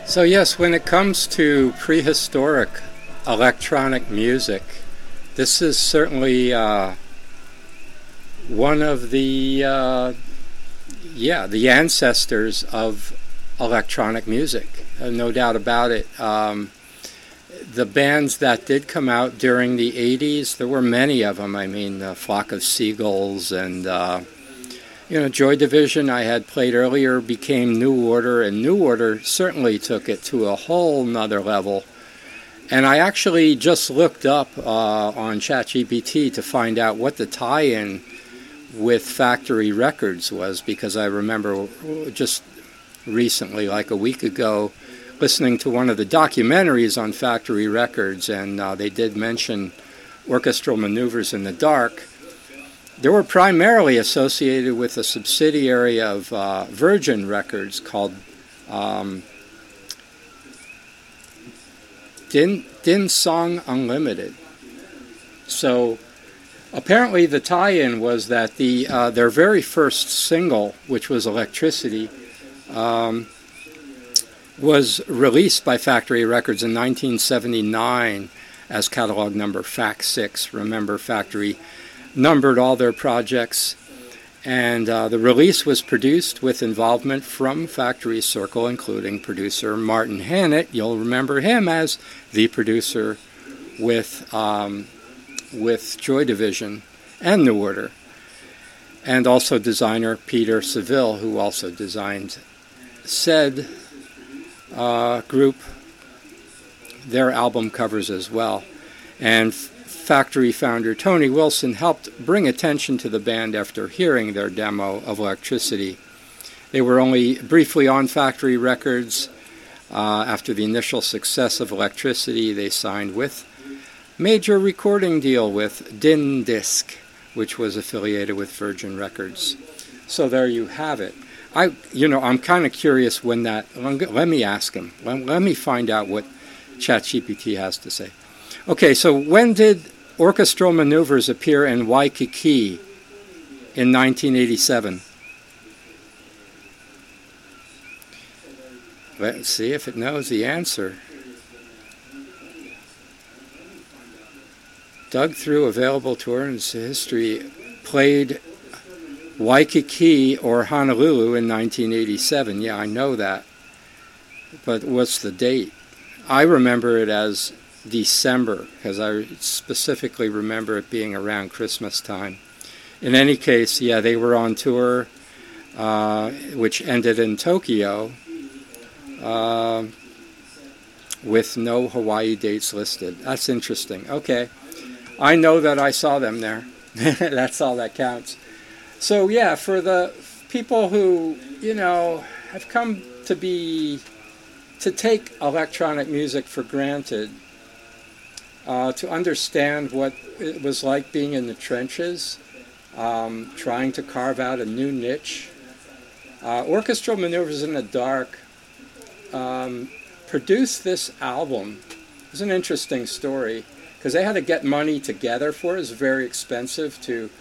So, yes, when it comes to prehistoric electronic music, this is certainly one of the ancestors of electronic music. No doubt about it. The bands that did come out during the 80s, there were many of them. I mean, Flock of Seagulls and Joy Division I had played earlier became New Order, and New Order certainly took it to a whole nother level. And I actually just looked up on ChatGPT to find out what the tie-in with Factory Records was, because I remember just recently, like a week ago, listening to one of the documentaries on Factory Records, and they did mention Orchestral Maneuvers in the Dark. They were primarily associated with a subsidiary of Virgin Records called Din Song Unlimited. So apparently the tie-in was that their very first single, which was Electricity, was released by Factory Records in 1979 as catalog number Fac 6. Remember, Factory numbered all their projects, and the release was produced with involvement from Factory Circle, including producer Martin Hannett. You'll remember him as the producer with Joy Division and New Order, and also designer Peter Seville, who also designed said group, their album covers as well. And Factory founder Tony Wilson helped bring attention to the band after hearing their demo of Electricity. They were only briefly on Factory Records. After the initial success of Electricity, they signed with major recording deal with Din Disc, which was affiliated with Virgin Records. So there you have it. I'm kind of curious when that. Let me ask him. Let me find out what ChatGPT has to say. Okay, so when did Orchestral Maneuvers appear in Waikiki in 1987? Let's see if it knows the answer. Dug through available tours history, played Waikiki or Honolulu in 1987. Yeah, I know that. But what's the date? I remember it as December, because I specifically remember it being around Christmas time. In any case, yeah, they were on tour, which ended in Tokyo, with no Hawaii dates listed. That's interesting. Okay. I know that I saw them there. That's all that counts. So, yeah, for the people who, have come to take electronic music for granted, to understand what it was like being in the trenches, trying to carve out a new niche. Orchestral Maneuvers in the Dark produced this album. It was an interesting story, because they had to get money together for it. It was very expensive to